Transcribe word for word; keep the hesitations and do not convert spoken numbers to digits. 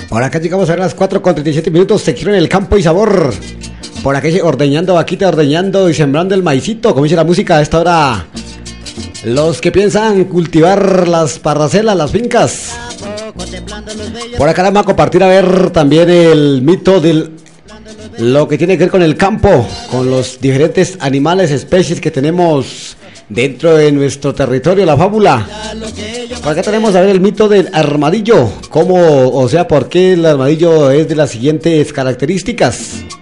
Por acá llegamos a las cuatro con treinta y siete minutos, sección en el campo y sabor. Por acá ordeñando vaquita, ordeñando y sembrando el maicito, como dice la música a esta hora. Los que piensan cultivar las parracelas, las fincas. Por acá vamos a compartir a ver también el mito del lo que tiene que ver con el campo, con los diferentes animales, especies que tenemos dentro de nuestro territorio, la fábula. Por acá tenemos a ver el mito del armadillo, cómo, o sea, por qué el armadillo es de las siguientes características.